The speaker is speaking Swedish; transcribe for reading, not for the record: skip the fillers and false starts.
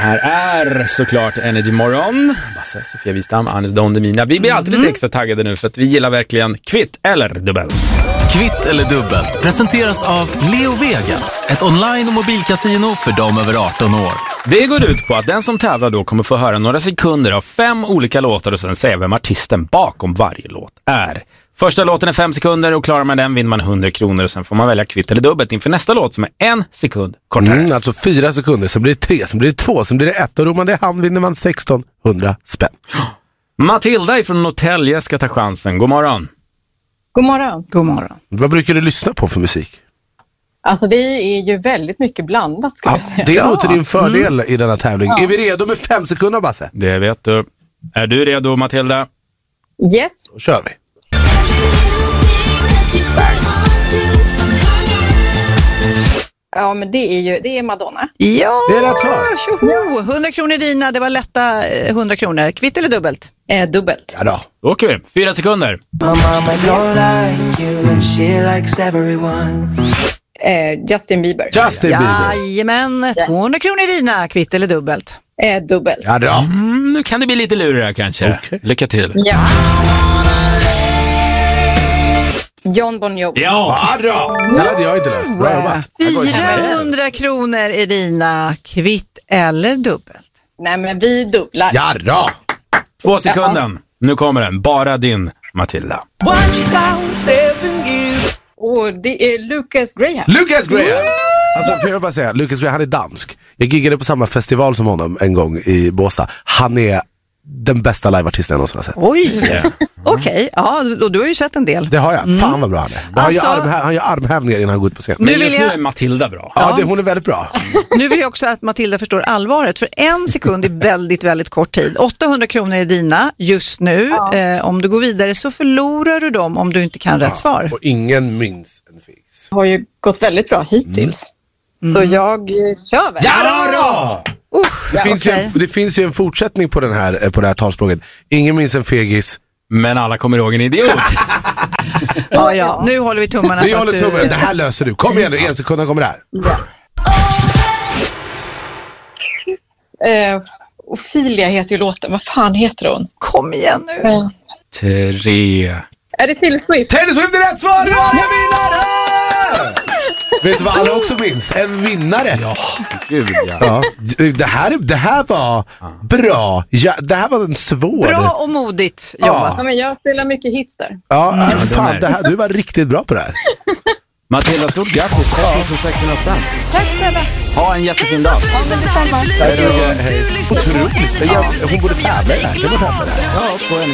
här är såklart Energy Morgon. Basse, Sofia Wistam, Anis Don Demina. Vi blir alltid lite extra taggade nu för att vi gillar verkligen kvitt eller dubbelt. Kvitt eller dubbelt presenteras av Leo Vegas, ett online- och mobilkasino för dem över 18 år. Det går ut på att den som tävlar då kommer få höra några sekunder av 5 olika låtar och sen säga vem artisten bakom varje låt är. Första låten är 5 sekunder och klarar man den vinner man 100 kronor och sen får man välja kvitt eller dubbelt inför nästa låt som är 1 sekund kortare. Alltså 4 sekunder, sen blir det 3, sen blir det 2, sen blir det 1 och roman det hand vinner man 1600 spänn. Matilda från Norrtälje ska ta chansen. God morgon. God morgon. God morgon. Vad brukar du lyssna på för musik? Alltså det är ju väldigt mycket blandat skulle jag säga. Det är nog till din fördel i denna tävling. Är vi redo med 5 sekunder, Basse? Det vet du. Är du redo, Matilda? Yes. Då kör vi. Ja, men det är Madonna. Ja, Det är rätt svar. tjoho! 100 kronor dina, det var lätta 100 kronor. Kvitt eller dubbelt? Dubbelt. Ja då. Då åker vi. 4 sekunder. Justin Bieber. Justin Bieber. Jajamän, 200 kronor dina, kvitt eller dubbelt? Dubbelt. Ja då. Nu kan det bli lite lurigare kanske. Okej. Lycka till. Ja. John Bon Jovi. Ja! Ja då. Det hade jag inte löst. Bra jobbat. 400 kronor är dina, kvitt eller dubbelt? Nej, men vi dubblar. Ja då. 2 sekunder. Nu kommer den. Bara din, Matilda. Och det är Lucas Graham. Lucas Graham. Alltså får jag bara säga, Lucas Graham, han är dansk. Jag giggade på samma festival som honom en gång i Båstad. Han är den bästa liveartisten jag någonsin har sett. Oj! Okej, ja, och du har ju sett en del. Det har jag. Fan vad bra han är. Alltså- Han gör armhävningar innan han går ut på scen. Men Nu vill just nu jag- är Matilda bra. Ja, hon är väldigt bra. Nu vill jag också att Matilda förstår allvaret. För 1 sekund är väldigt, väldigt kort tid. 800 kronor är dina just nu. Om du går vidare så förlorar du dem om du inte kan rätt svar. Och ingen minns en fix. Har ju gått väldigt bra hittills. Så jag kör väl. Ja då! Det finns ju en fortsättning på det här talspråket. Ingen minns en fegis. Men alla kommer ihåg en idiot. Ja, nu håller vi tummarna. Vi för håller att tummen. Det här löser du. Kom igen nu, 1 sekund kommer det här. Ophelia heter ju låten. Vad fan heter hon? Kom igen nu. 3. Är det Taylor Swift? Taylor Swift är rätt svar! Ja, jag vinnare! Vet du vad alla också minns? En vinnare. Ja, gud ja. Ja, det här var bra. Ja, det här var en svår. Bra och modigt jobbat. Ja, men jag spelar mycket hits där. Ja, fan, du var riktigt bra på det här. Matilda, stort grattis. 1600 spänn. Tack snälla. Ha en jättefin dag. Otroligt. Hon borde tävla i det här. Kan man tävla i det här? Ja, på en